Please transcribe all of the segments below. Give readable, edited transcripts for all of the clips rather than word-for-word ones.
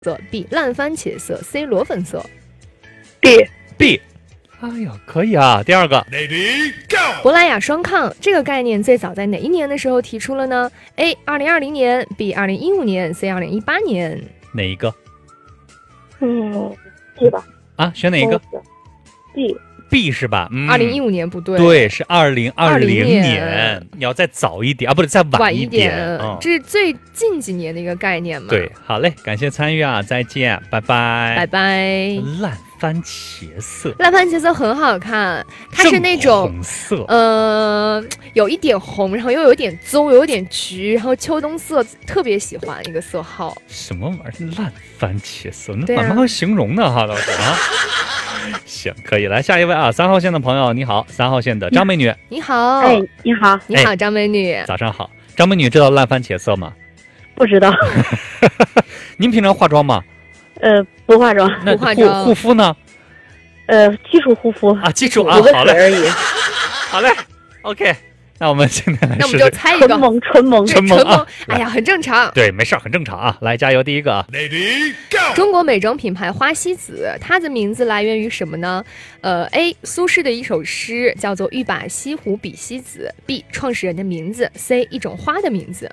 色 B 烂番茄色 C 裸粉色。 B。哎呀，可以啊。第二个 Lady Go。 珀莱雅双抗这个概念最早在哪一年的时候提出了呢？ A 2020年 B 2015年 C 2018年。 哪一个 ，D 吧。 啊？选哪一个 ？B 是吧 ？2015年不对， 对，是2020 年年。你要再早一点啊，不是再晚一点。 这是最近几年的一个概念嘛？ 对，好嘞，感谢参与啊，再见，拜拜， 拜拜。 烂番茄色， 烂番茄色很好看，它是那种红色， 有一点红，然后又有点棕，有点橘，然后秋冬色特别喜欢一个色号。 什么玩意儿？烂番茄色，那对啊慢慢形容呢哈，老师啊。行，可以，来下一位啊，3号线的朋友你好，3号线的张美女， 你好， 哎，你好， 你好，张美女， 早上好。张美女知道烂番茄色吗？ 不知道。 您平常化妆吗？ 不化妆。 那不化妆护肤呢？ 基础护肤啊，基础啊， 补个好嘞， 水而已。 好嘞 ，OK。那我们现在来那我们试试。 就猜一个纯萌，纯萌。 对纯萌啊哎呀，很正常。 对，没事儿，很正常啊。来，加油，第一个啊。 Lady Go。 中国美妆品牌花西子，它的名字来源于什么呢？A 苏轼的一首诗叫做欲把西湖比西子 B 创始人的名字 C 一种花的名字。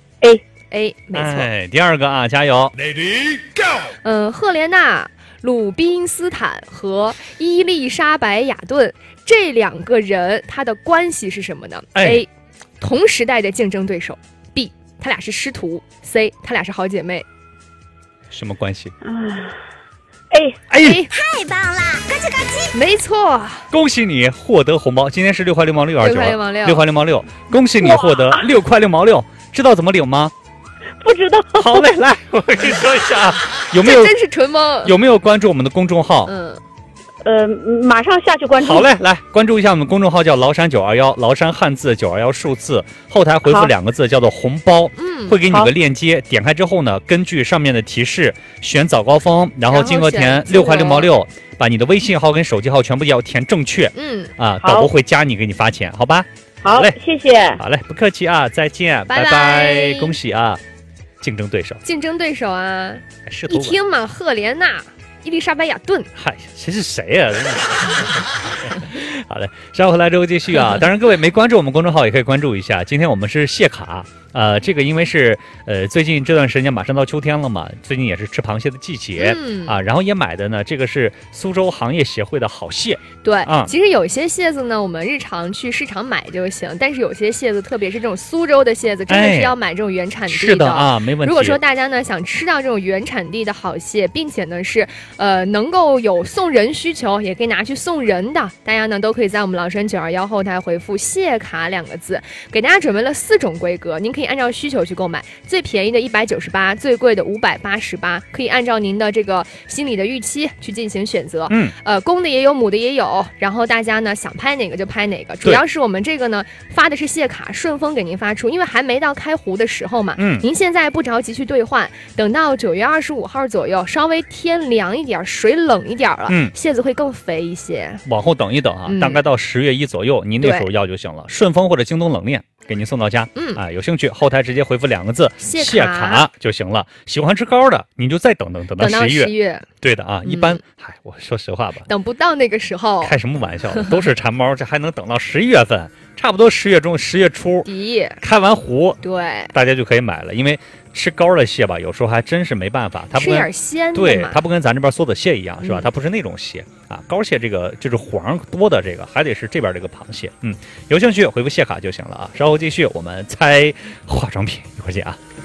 A 没错。 哎，第二个啊，加油。 Lady Go。 赫莲娜、鲁宾斯坦和伊丽莎白雅顿这两个人，他的关系是什么呢？ A 同时代的竞争对手 B 他俩是师徒 C 他俩是好姐妹。 什么关系？ 哎， 太棒啦！咯吱咯吱，没错。 恭喜你获得红包，今天是6块6毛6还是 6块6毛6 6块6毛6，恭喜你获得6块6毛6，知道怎么领吗？ 不知道。 好嘞，来，我跟你说一下啊，有没有这真是纯萌。 有没有关注我们的公众号？ 马上下去关注。 好嘞，来关注一下我们公众号，叫崂山921，崂山汉字921数字，后台回复2个字叫做红包，会给你个链接，点开之后呢，根据上面的提示选早高峰，然后金额填6块6毛6，把你的微信号跟手机号全部要填正确，导播会加你给你发钱，好吧？ 好嘞， 谢谢。 好嘞，不客气啊，再见， 拜拜拜，恭喜啊，竞争对手， 竞争对手啊， 是头一听嘛，赫莲娜、伊丽莎白雅顿， 嗨，谁是谁呀、好的，稍后回来之后继续啊。当然，各位没关注我们公众号也可以关注一下。今天我们是蟹卡，这个因为是最近这段时间马上到秋天了嘛，最近也是吃螃蟹的季节、然后也买的呢，这个是苏州行业协会的好蟹。 对，其实有些蟹子呢，我们日常去市场买就行，但是有些蟹子，特别是这种苏州的蟹子，真的是要买这种原产地的。 是的啊，没问题。 如果说大家呢想吃到这种原产地的好蟹，并且呢是能够有送人需求，也可以拿去送人的，大家呢都可以在我们崂山921后台回复蟹卡2个字，给大家准备了4种规格，您可以按照需求去购买，最便宜的198，最贵的588，可以按照您的这个心理的预期去进行选择。公的也有，母的也有，然后大家呢想拍哪个就拍哪个，主要是我们这个呢发的是蟹卡，顺丰给您发出，因为还没到开湖的时候嘛。您现在不着急去兑换，等到9月25号左右，稍微天凉一点，水冷一点了，蟹子会更肥一些。 往后等一等啊，大概到10月1左右，您那时候要就行了。顺丰或者京东冷链给您送到家。有兴趣后台直接回复2个字蟹卡就行了。喜欢吃膏的，你就再等到11月。对的啊，一般，我说实话吧， 等不到那个时候。 开什么玩笑？都是馋猫，这还能等到11月份？差不多10月中、10月初开完湖， 对， 大家就可以买了。因为吃膏的蟹吧，有时候还真是没办法，它不吃点鲜的嘛， 对，它不跟咱这边梭子蟹一样，是吧？它不是那种蟹啊。膏蟹这个就是黄多的这个，还得是这边这个螃蟹。有兴趣回复蟹卡就行了啊。稍后继续，我们猜化妆品，一会儿见啊。